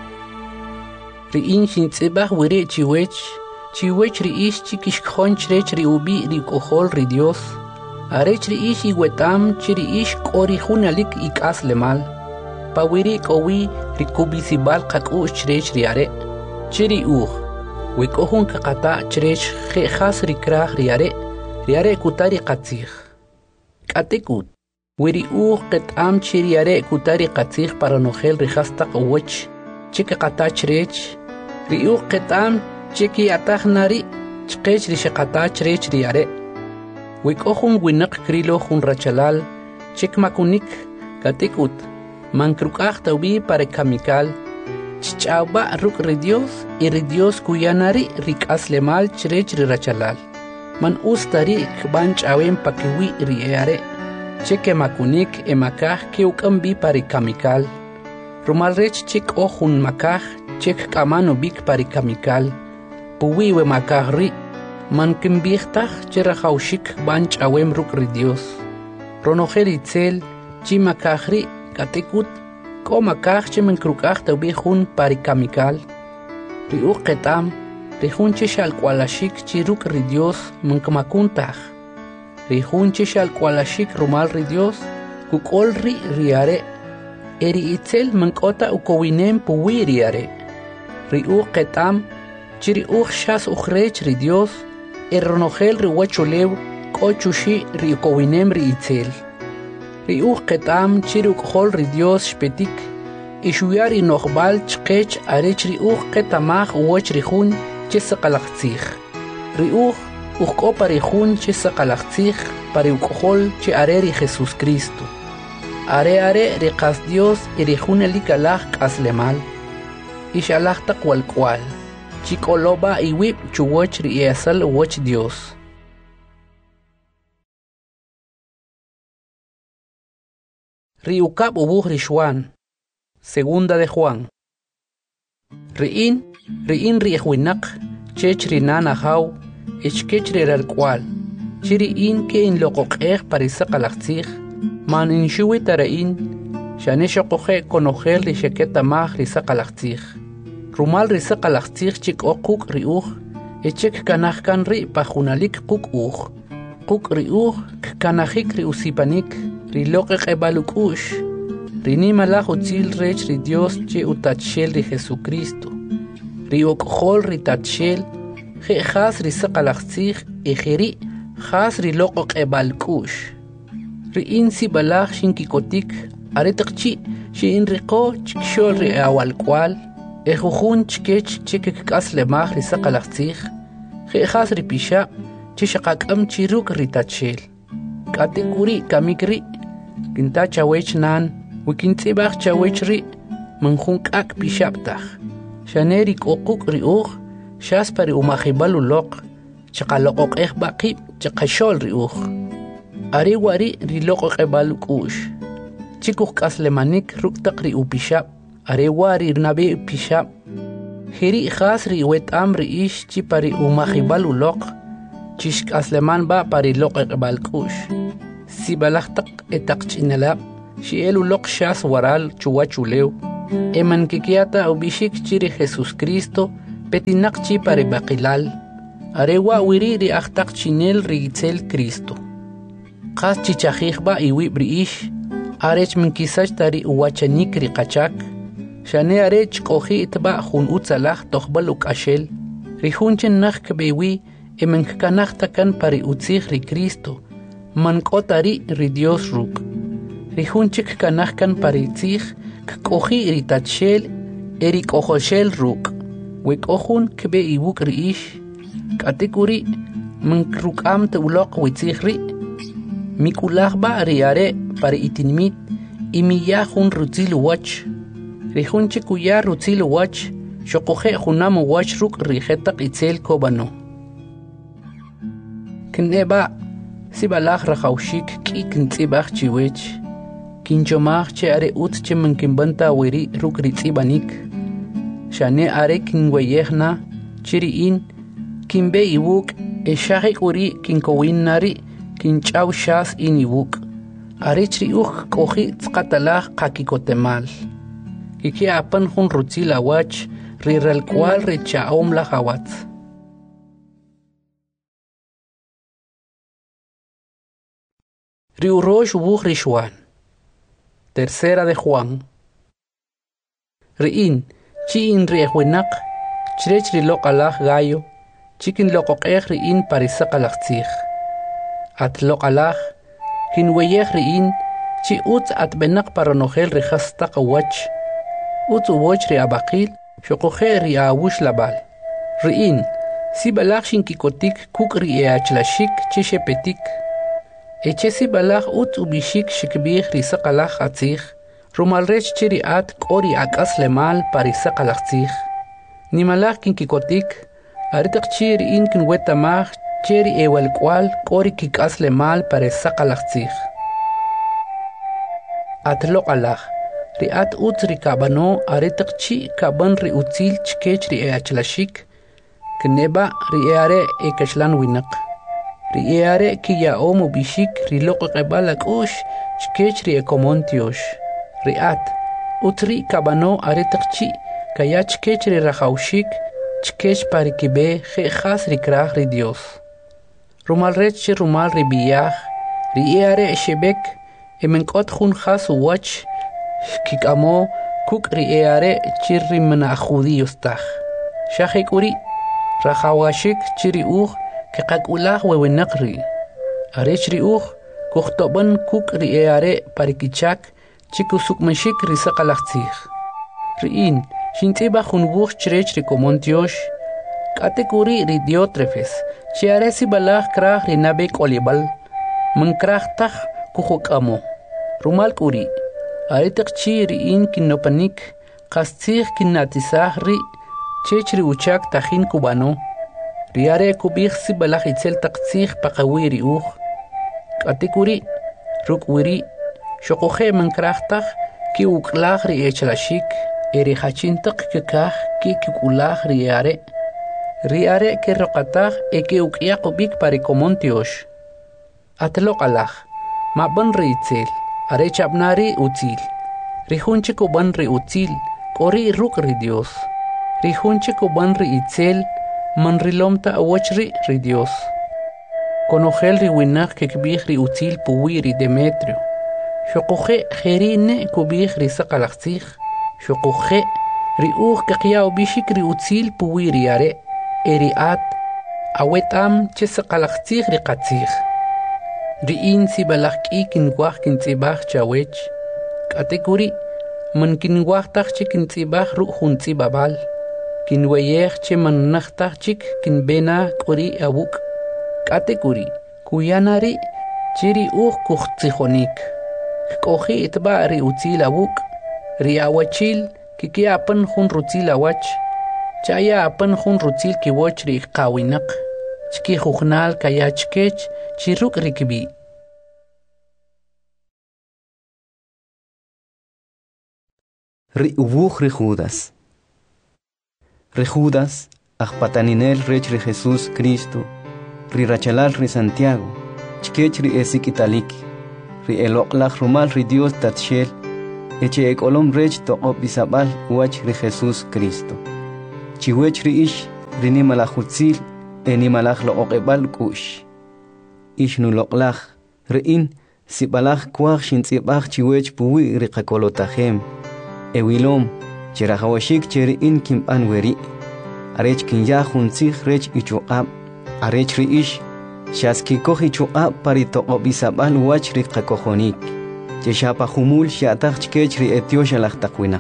Ri in xintz'ibaj wiri chiwech ri ix chikixkjon chrech ri ubi ri uk'ojol ri Dios. Arech ri ix iwetam chi ri ix k'ori junalik ik'aslemal. Pawiri k'owi ri kubisibal qak'ux chrech ri are. Chi ri uj, we k'ojun kakata chrech je'jas ri kraj ri are kutari qatzij. K'atikut, we ri uj qet'am chi ri are kutari qatzij para nojel ri jastaq uwech, chi kakata chrech, ri uj qet'am chi ki ataj nari chqech ri xeqata chrech ri are. We k'ojun winaq krilo jun rachalal, chik makunik, katikut, mankrukaj tawbi para kamikal, chich'awba ruk' ri Dios, y ri Dios kuyanari ri k'aslemal chrech ri rachalal. Man ustari kban ch'awem pakiwi ri are, chike makunik emakaj ki uk'ambi para kamikal. Rumalrech chik ojun makaj, chik k'aman ubik para kamikal, puwi we makaj ri, man kimbijtaj chirajawxik ban ch'awem ruk' ri Dios. Ronojel itzel, chi makaj ri, katikut, k'o makaj chi mankrukaj tawbi jun para kamikal. Ri uj qet'am, ri jun chi xalk'walaxik chi ruk' ri Dios mankamakuntaj. Ri jun chi xalk'walaxik rumal ri Dios, kuk'ol ri are. Eri itzel mank'ota ukowinem puwi ri are. Ri uj qet'am, chi ri uj xas ujrech ri Dios, ronojel ri wachulew k'o chuxi ri ukowinem ri itzel. Ri uj qet'am chi ri uk'ojol ri Dios xpetik, ixuyar inojbal chqech arech ri uj qetamaj uwach ri jun chi saqalaqtzij. Ri uj k'o pa ri jun chi saqalaqtzij pa ri uk'ojol chi are ri Jesús Cristo. Are ri qas Dios y ri junalikalaj k'aslemal. Ixalaj taq walk'wal, chi k'oloba iwib chuwach ri iasal uwach Dios. Ri ukab ubuj ri Xuan. Segunda de Juan. Ri'in ri ejwinaq, chech ri nanajaw, echkech ri ralkwal, chi ri'in ke in loqoq'ej parisaqalaqtzij, man in xuwi tara'in, xane xoqoje konojel ri xeketamaj ri saqalaqtzij. Rumal ri saqalaqtzij chik oquk ri uj, echek kanajkan ri pajunalik quk uj. Quk ri uj kkanajik ri usipanik, ri loqeq'ebaluk'ux, ri nimalaj utzil rech ri Dios chi utachxel ri Jesucristo. Ri ok'ojol ri tachxel, je'jas ri saqalaqtzij ejeri jas ri loqoq'ebalk'ux. Ri in sibalaj xinkikotik, aretaqchi xin riqo chikxol ri awalkwal, ejujun chkech chikik k'aslemaj ri saqalaqtzij, je'jas ri pixab' chi xaqak'am chi ruk' ri tachxel. K'atikuri kamik ri, kinta chawech nan, wikintz'ibaj chawech ri, manjun k'ak pixab'taj. Xane ri k'oquk ri uj, xaspa ri umajibal uloq, chaqaloqoq'ej b'aqib chaqaxol ri uj. Ari wari ri loqoq'ebal uk'ux. Chikuj k'aslemanik ruk' taq ri upixab', ari wari nabi pixab'. Jiri jas ri wet'am ri ix chi pa ri umajibal uloq, chixk'asleman ba pa ri loqoq'ebal k'ux. Si balaj taq etaq ch'inalab, xi'el uloq xas waral chuwach ulew, eman kikiata ubishik chiri Jesus Cristo petinak chi pare bakilal arewa wiri ri aktak chinel rigitzel Cristo qas chichajijba iwi briish arech minkisach tari uwachanik ri qachak shane arech qoji itba jun utzalaj toqbal ukashel ri junchen nakh kbewi eman kanachta kan pari utzig ri Cristo man kotari ri Dios ruk ri junchik kanach kan pari tzig qoji ri tachel eri qojoshel ruk wek ojun kbe iwuk riish katikuri man rukam te uloq witzig ri mikulajba riare pari itinmit imiya jun rutzil wach ri junchik kuya rutzil wach shoqoje junam wach ruk rijetaq itzel kobano kneba sibalaj rajawshik k'ik ntzibaj chiwech kinchomaj che are ut che mankimbanta wiri ruk ritzibanik shane are kinweyejna chiriin kinbe iwuk eshajik uri kinkowin nari kinchaw shas in iwuk are chriuj koji tzqatalaj qakikotemal kiki apan jun rutzila wach riralkwal richaom la jawatz riurosh wuj rishwan Tercera de Juan. Riin, chi in riejwinak, chirech rilok alaj gallo, chikin lokok riin parisak alakzig. At lok alaj, kin weyej riin, chi utz at benak paranogel rihastak wach, utz uwoch riabakil, shokoje riawush labal. Riin, si balak shin kikotik kuk riachlashik chishepetik. Echesi balaj ut ubishik shikbih risakalaj atzig, rumalrech chiri at kori akas lemal parisakalaj tzig. Nimalaj kinkikotik, aritak chiri in kinwetamaj chiri ewalkwal kori kikas lemal parisakalaj tzig. Atlok alaj, ri at ut rikabano aritak chi kaban ri utzil chkech ri eachlashik, kneba ri eare ekashlan winak. Riare kiya omo bishik rilok qebalak osh chkech ri ekomontiosh riat utri kabano aretakchi kaya chkech ri rajawshik chkech parikibe khas ri kraj ri Dios rumalrech rumal ri biyaj riare shebek emenkot jun khas wach kikamo kuk riare chirri mana judíos taj shajekuri rajawashik chiri kaqakulaj wewenaqri arech riuj kuxtoban kuk riare parikichak chikusukmashik risaqalaqtzig riin shintziba junwuj chirech rikomontiosh katekuri ri Diotrefes chiare sibalaj kraj rinabe kolibal mankrajtaj kujukamo rumal kuri aretak chi riin kinopanik qastzig kinatizaj ri chech ri uchak tajin kubano riare kubih si balaj itzel taqtzig paqawiri uj katikuri rukwiri shoqoje mankrajtaj ki uklaj ri echlashik eri hachintaq kikaj ki kukulaj riare ke roqataj eke ukyaq ubik parikomontiosh atloq alaj maban ri itzel are chabnari utzil rihunche kuban ri utzil kori ruk ri Dios rihunche kuban ri itzel man rilomta awachri ri Dios. Conogel ri winak ke kbih ri util puwi ri Demetrio. Shokoje jerine kubih ri sakalakzig. Shokoje ri kakyaw bishik ri util puwi ri are. Eri at awetam che sakalakzig ri katzig. Ri in si balaki kinwah kintzibah chawech. Katekuri man kinwah tach che kintzibah ru huntzibabal. Kinweyej che mannaxtaj chik kinbena kuri awuk katekuri kuyanari chiri kujtzijonik koji itba ri utzil awuk ri awachil kiki apan jun rutzil awach chaya apan jun rutzil kiwoch ri qawinaq chki jujnal kaya chkech chiruk rikbi ri ubuj ri Judas Re Judas, ajpataninel rech re Jesús Cristo, ri rachalal ri Santiago, chkech ri esik italiki, ri eloqlaj rumal ri Dios tatshel, eche ekolom rech toqop bisabal wach ri Jesus Cristo. Chiwech ri ish rini malachutzil eni malach lo oqebal kush. Ish nu loqlach rein sibalach kwach shintzibach chiwech puwi ri qakolotahem. Ewilom chirahawashik cherin kimpan weri. Arech kinya juntzig rech ichuqab. Arech ri ish shaski kohi chuqab pari toqop bisabal wach ri qakojonik. Cheshapa humul shatach chkech ri etiosha lach takwinaq.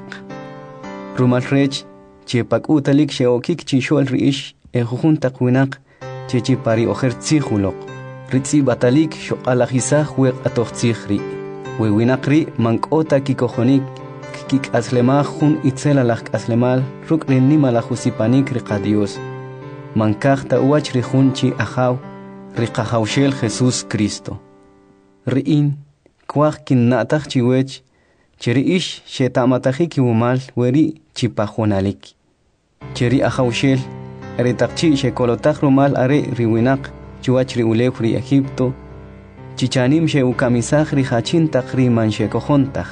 Rumal rech chepak utalik sheokik chishol ri ish ejujun takwinaq chechi pari ojer tzihulok. Ritzi batalik shoqalajisaj weq atochtzij ri. Wewinaq ri mankota kikojonik kik aslemaj jun itzelalaj aslemal ruk ri nimalajusipanik ri qadios. Mankajta uach ri jun chi ajaw ri qajawshel Jesus Cristo. Riin kwaj kinnataj chiwech cheri ish shetamataki kiwumal weri chipajonalik. Cheri ajawshel eritaqchi shekolotaj rumal are riwinaq chuach ri ulewj ri Egipto chichanim sheukamisaj ri hachintaq ri manshekojontaj.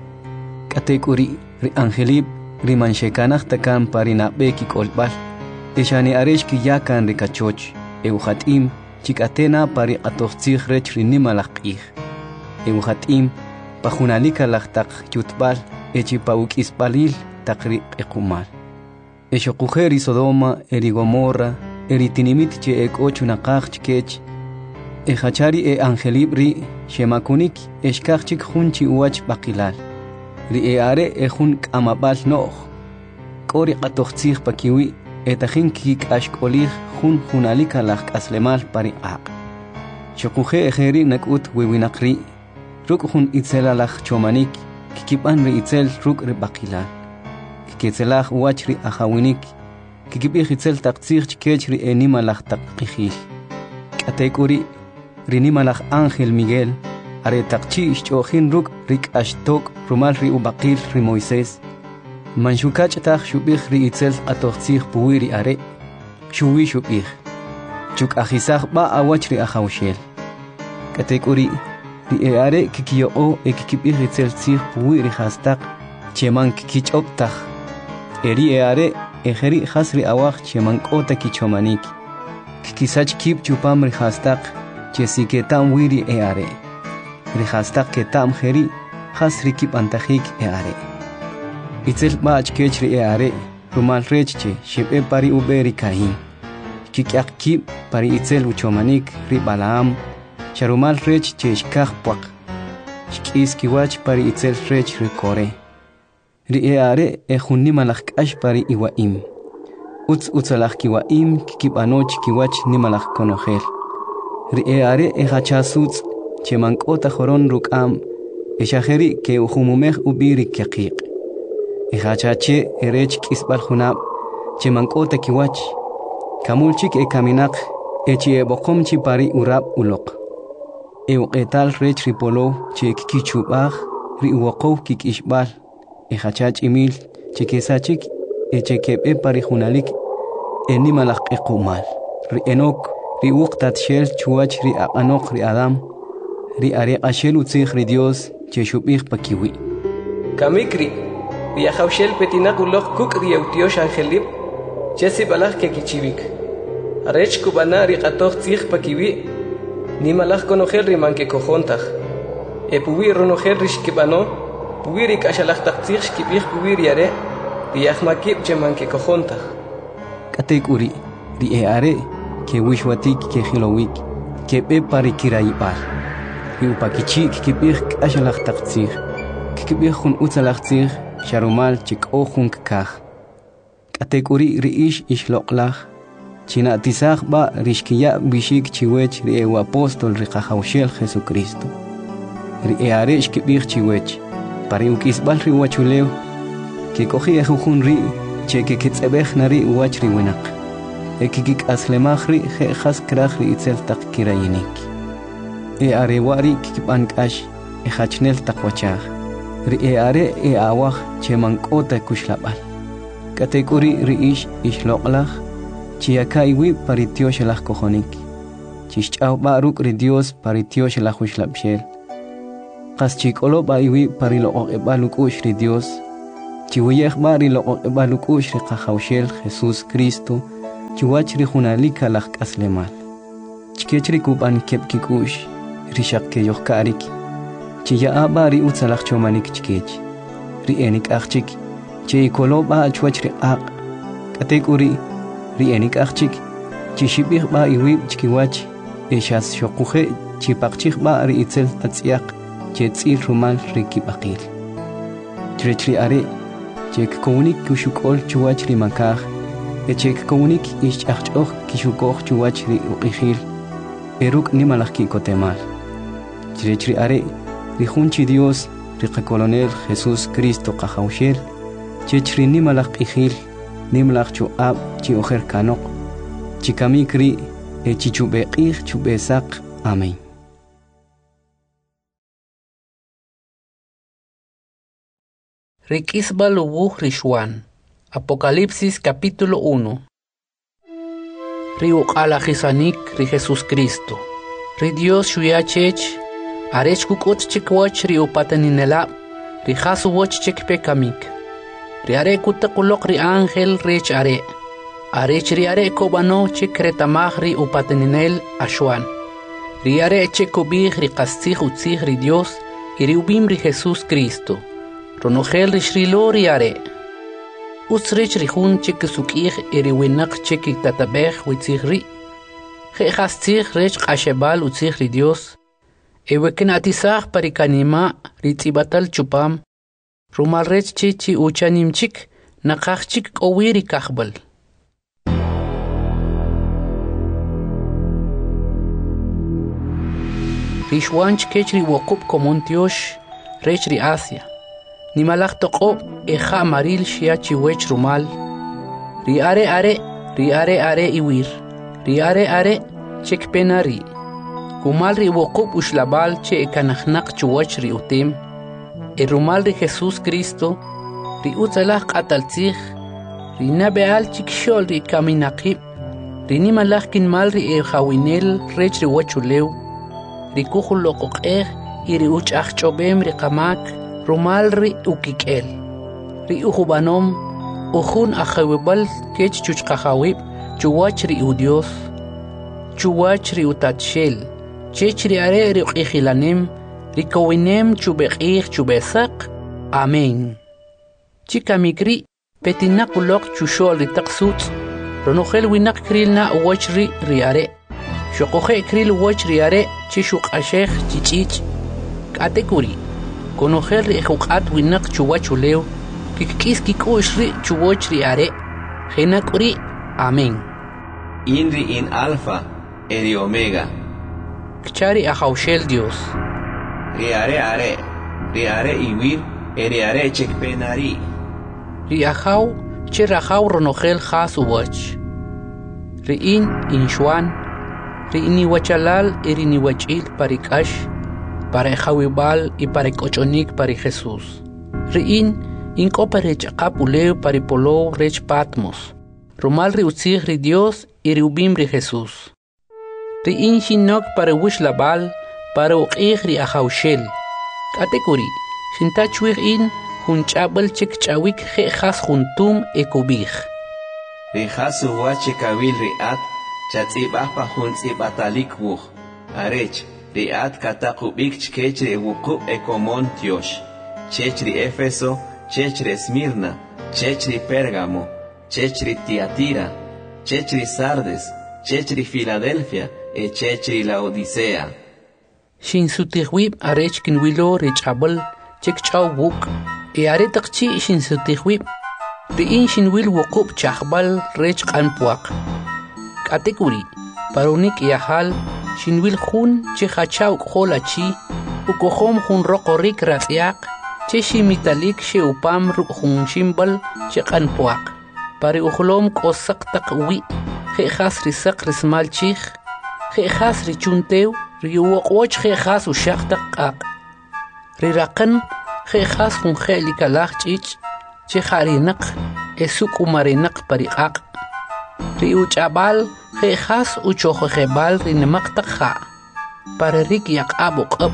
Katekuri ri angelib ri manshekanaj takan pari nabeki kolbal eshani aresh ki yakan ri kachoch eujatim chikatena pari atochtzij rech ri nimalaqij. Eujatim pajunalika laqtaq yutbal echi paukisbalil taqri ekumal. Eshokujer Sodoma eri Gomorra eri tinimit che ekochu naqaj chkech ejachari angelib ri shemakunik eshkachik junchi uach baqilal ri are ejun kamabal noh kori qatochtzij pakiwi etajin kik ashkolij junalika laq aslemal pari aq shokuje ejeri nakut wiwinaqri ruk jun itzelalaj chomanik kikipan ri itzel ruk ri baqilal kikitzelaj uach ri ajawinik kikibij itzel taqtzij chkech ri enimalaj taqijil katekuri ri nimalaj Ángel Miguel are taqchi chojin ruk rik ashtok rumal ri ubaqil ri Moisés manshukach taj shubij ri itzel atochtzij puwiri are shuwi shubij chuk ajisaj ba awach ri ajawshel katekuri ri are kikiyo kikibij itzel tzij puwiri hastaq cheman kikichoptaj eri are ejeri hasri awaj chemankota kichomanik kikisach kip chupam ri hastaq chesiketam wiri are ri hastaq ketam jeri hasri kip antajik are itzel bach kech ri are rumal rechche shibe pari uberi kahin kikyak kip pari itzel uchomanik ri Balaam sharumal rech cheshkaj puaq shkis kiwach pari itzel rech ri Kore ri are ejunni malaj k'ax pari iwaim utzalaj kiwaim kikibanoch kiwach nimalaj konojel ri are ejachasutz chemankota joron ruk'am eshajeri ke ujumumej ubiri kyaqiq ejachache erech kisbal junab chemankota kiwach kamulchik ekaminaq echi eboqomchi pari urab uloq euqetal rech ripolo che kikichubaj ri uwaqow kikishbal ejachach imil chekesachik echekebe pari junalik enimalaj ekumal ri Enok ri uqtat shel chuach ri aqanok ri Adam ri are ashel utzij ri Dios che shubij pakiwi kamikri ri ajawshel petinaq uloq kuk ri eutiosh angelib chesi balaj ke kichivik arech kubana ri qatochtzij pakiwi nimalaj konojel ri manke kojontaj epuwi ronojel ri shkibano puwiri k'axalaj taqtzij xkib'ij puwiri are ri ajmakib chemanke kojontaj katekuri ri are ke wishwatik ke khilowik ke be pari kirayibal ri upakichi kib'ij k'axalaj taqtzij kib'ij jun utzalaj tzij sharumal chik'o jun kaj katekuri ri ish ishloqlaj chinatisaj ba ri xkiya bishik chiwech ri apóstol ri qajawshel Jesucristo ri are xkib'ij chiwech pari ukisbal ri wachulew ke koji ejujun ri che ke kitzebej nari wach ri winaq ekikik aslemaj ri jejas kraj ri itzel taq kirayinik are wari kikiban k'ax ejachnel taqwachaj ri are awaj chemankota kushlabal katekuri ri ish ishloqlaj chiyakaywi pari tioshelaj kojonik chishch'aw ba ruk ri Dios pari tioshelaj ushlabshel qas chikolo ba iwi parilo balukush ri Dios chiwiyeh barilo balukush ri qahawshel Jesús Cristo chiwach ri hunalika lak aslemal chikechri kuban kepkikush ri shakke yohkarik chiya abari utsalak chomanik chikech ri enik achik chikolo ba chwach ri aq katekuri ri enik achik chishibih ba iwi chikiwach eshas shokuje chipaqchih ba ri itzel tatsiaq chetzil rumal ri kibaqil chrechri are chek komunik kushukol chuwach ri makaj chek komunik ishach'oj kishukoj chuwach ri uqijil eruk nimalaj kikotemal chrechri are ri junchi Dios ri qakolonel Jesús Cristo qahawshel chechri nimalaj qijil nimalaj chuab chi ojer kanok chikamikri chichubeqij chubesaq amén. Riquisbal ubuj Rishwan. Apocalipsis capítulo 1. Ri uqalajisanik ri Jesús Cristo. Ri Dios shuyachech. Arech kukot chikwach ri upateninela. Ri jasuwach chikpekamik. Ri are kutakulok ri ángel rech are. Arech ri are kobano chikretamaj ri upateninel ashwan. Ri are chekobij ri qastzij utzij ri Dios. Y ri ubim ri Jesús Cristo. Ronogel rishrilo ri are. Usrich rihun chik sukih iri winak chik tatabej witzig ri. Jehastzig rech qashebal utzig ri Dios. Eweken atisaj parikanima ritzibatal chupam. Rumal rech chichi uchanim chik nakaj chik owiri kahbal. Rishwanch kechri wokub komontiosh rech ri Asia. Nimalaj toqo eja maril shiachi wech rumal. Ri are iwir. Ri are chekpenari. Kumal ri wokub ushlabal che ekanajnak chuwach ri utim. E rumal ri Jesús Cristo. Ri utzalaj qataltzij. Ri nabeal chikshol ri kaminaqib. Ri nimalaj kinmal ri ejawinel rech ri wachulew. Ri kuhul loqoqej y ri uchaj chobem ri qamak. Rumal ri ukikel. Ri ujubanom. Ujun ajawibal kech chuchqajawib. Chuwach ri udios. Chuwach ri utatshel. Chech ri are ri uqijilanem. Ri kowinem chubeqij chubesaq. Amén. Chikamikri. Petinakulok chushol ri taqsut. Ronogel winak kril na uwach ri are. Shokoje kril uwach ri are. Chishuk ashej chichich. Katekuri. Conocer ri juqat winak chuwachulew kikis kikush ri chuwach ri are genakuri amén. Inri in alfa eri omega. Kchari ajawshel Dios. Ri are iwir eri are chekpenari. Ri ajaw che rajaw ronogel jas uwach. Ri in shwan. Ri iniwachalal eri niwachil parikash. Para Jawibal y para Cochonik para Jesús. Riin incopa rech capuleo para polo rech Patmos. Rumal riutzig ri Dios y riubim ri Jesús. Riin shinok para wishlabal para uqig ri ajawshel. Katekuri shintachuig in hunchabal chik chawik jejas juntum ekubig. Ri jasu wachekawil riat chatzibahpa juntzibatalik wuj. Arech. Riat katakubik chkechri wuku ekomon tiosh. Chechri Éfeso, chechri Esmirna, chechri Pérgamo, chechri Tiatira, chechri Sardes, chechri Filadelfia, chechri Laodicea. Shin sutihwib arech kinwilo richabal chekchaw wuk. Aretakchi shin sutihwib. Riin shinwil wukub chahbal rech kanpuak. Katekuri, parunik yahal. Shinwil jun che hachaw kholachi ukohom jun roqorik ratiak che shimitalik she upam jun shimbal che qanpuak pari uhlom qosak taqwi khas risaq rismal chih khas richuntew riwoqoch khas ushaq taqaq riraqan khas jun khelikalach chich che kharinaq esuk umarinaq pariqaq riuchabal khas uchokhebal rinmaq taqha para rik yaqabuq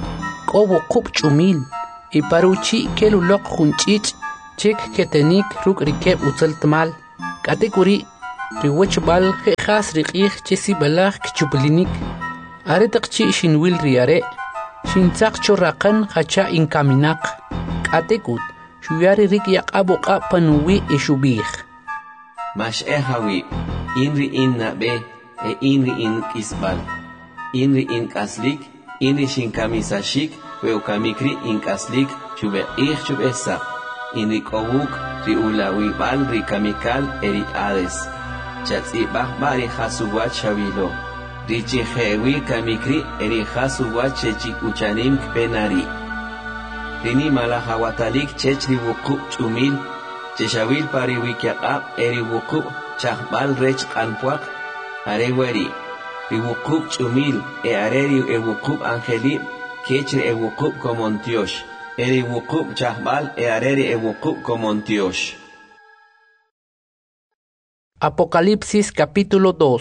kobo kup chumil y paruchi kelulok junchich chik ketenik ruk rikeb utzeltmal katekuri riwech bal khas riqih chesi balagh kchuplinik aretak chi shinwil riare shintzaq choraqan khacha inkaminak katekut shuyari rik yaqaboqa panuwi ishubih Mash hawi inri in nabe e inri in kisbal inri in kaslik inri shin kamisashik weukamikri in kaslik chube chubesa inri kowuk ri ulawi bal ri kamikal eri ades chatsi bari hasuwat shavilo ri chihewi kamikri eri hasuwat chechik uchanim penari rini malahawatalik chechri wuku chumil Cheshawil pari wikiaqab eri wukup chahbal rech kanpuak areweri ri wukup chumil areri e wukup angelib kechri e wukup komontiosh eri wukup chahbal areri e wukup komontiosh. Apocalipsis capítulo 2.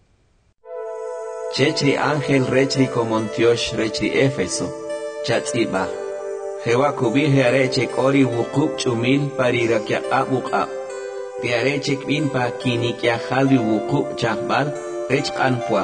Chechri ángel rechri komontiosh rechri Éfeso chatzibah Jehová kubije areche kori wukup chumil parira kya abuqa. Ti areche kbin pa kini kya halwi wukup chahbal rech kanpuak.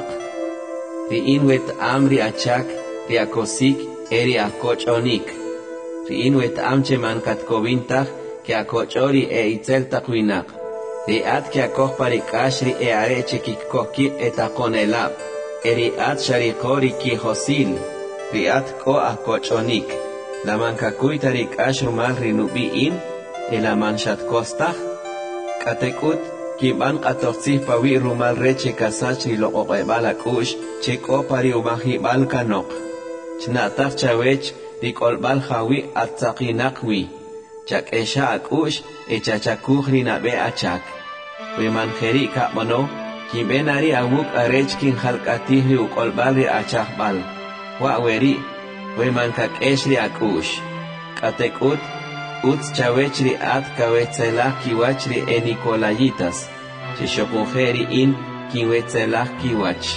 Ti inwet amri achak ti akosik eri akochonik. Ti inwet amche man katkovintak kya akochori itzel takwinak. Ti at kya koh parikashri areche kikkoki etakonelab. Eri at sharikori ki hosil. Ti at ko akochonik. La mancacuy tarik asho mal rinubiin, el amanchat costach, katekut, kiban katortzih pawi rumal reche kasach lo oqebala kush, cheko pari umahi bal kanok. Chnatach chawech, rikolbal hawi atzakinakwi, chak esha akush, echachakuj rinabe achak. We manjeri kamono, kibenari awuk arech kin halkatih ri ukolbal ri achakbal. Wa weri, we mankak eshri akush. Katekut, utz chawechri at kawetzelah kiwachri enikolayitas. Chishokunjeri in kiwetzelah kiwach.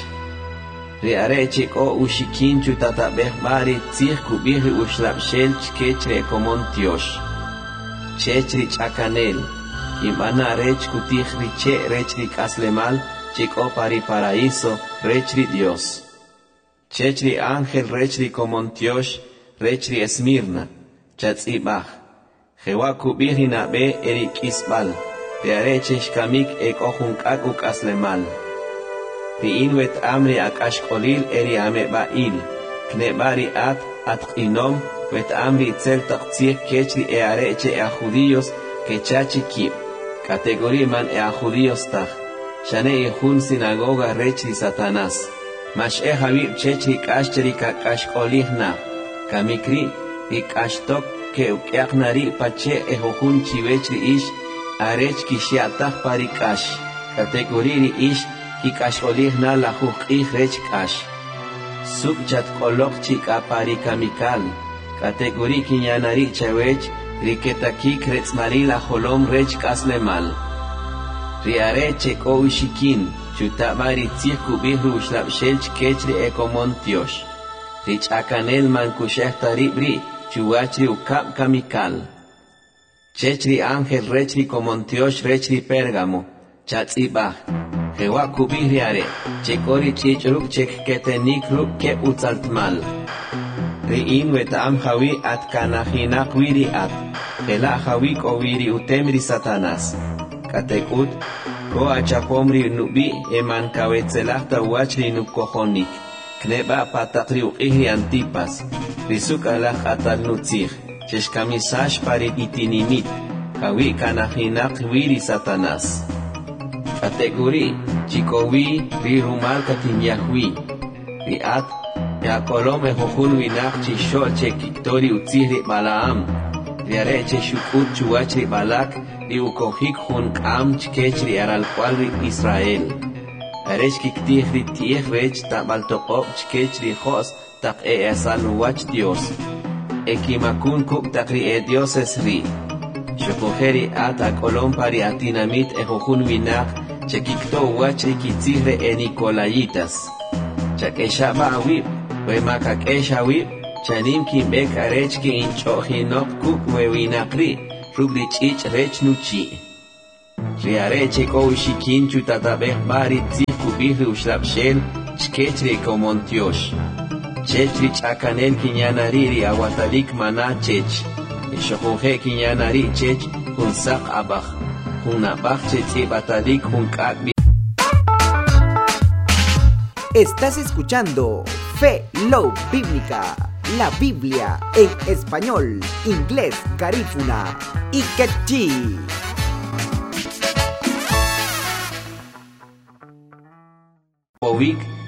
Ri arechik o ushikin chutatabeh bari tzih kubihri ushlapshel chkechri ekomontiosh. Chechri chakanel. Kimana rech kutihri che rechri kaslemal chiko pari paraíso rechri Dios. Chechri ángel rechri komontiosh, rechri Esmirna, chatzibach. Jehová kubihri nabe erik isbal, te arechesh kamik ek ojunkakuk aslemal. Ti inwet amri akashkolil eri amebail, knebari at inom, wet amri tzel taktzir kechri areche a judíos kechachi kib. Categoría man a judíos tach, shane ihun sinagoga rechri Satanás. Mash habib chechri kashcheri kakashkolihna, kamikri ikashtok ke ukyaknari pache ehohun chivechri ish, arech kishiatach parikash, kategoriri ish, kikashkolihna la hukih rech kash. Suk chat kolok chika parikamikal, kategori kinyanari chawech, riketaki kretzmari la holom rech kaslemal. Riare cheko ushikin, chutabari tzirku bihru shlapshelch kechri ekomontiosh. Rich akanel man kushehtari bri, chuachri ukap kamikal. Chechri ángel rechri komontiosh rechri Pérgamo, chatzibah. Jehová kubihriare, chekori chichruk chek ketenik ruk ke utzaltmal. Ri'in wetam hawi at kanahinak wiri at, hela hawi ko wiri utemri Satanás. Katekut, ko achapomri nubi eman kawetzelachta wachri nukohonik. Kneba patatri uqihri antipas, risuk alach atal nutzich, cheshkamisash pari itinimit, hawi kanahinak wiri Satanás. Kategori, chikowi, rirumal katinyahwi, riat, yakolome hohun winak chishol chekiktori utzihri balaam, riareche shukut chuachri balak, riukohik hun kam chkechri aralqualri Israel. Aresh kiktihri tieh rech tabaltokop chkechri hos tak esanuach Dios. Ekimakun kuk takri Dios esri. Shokojeri at akolom pari atinamit ehohun winak, chekikto wachri kitzihre enikolayitas. Chakeshaba awib, wemakakesha awib, chanim kimbek arech ki inchohinok kuk wewinakri rubli chich rech nuchi riareche ko shikin chutatabeh bari kubih ushlapshel chkechri komontiosh chechri chakanel kinyanariri awatalik mana chech shohuje kinyanari chech hunsak abach hunabach chetzi batalik hunkak. Estás escuchando Fe Love Bíblica, la Biblia en español, inglés, garífuna y quechí. Ovik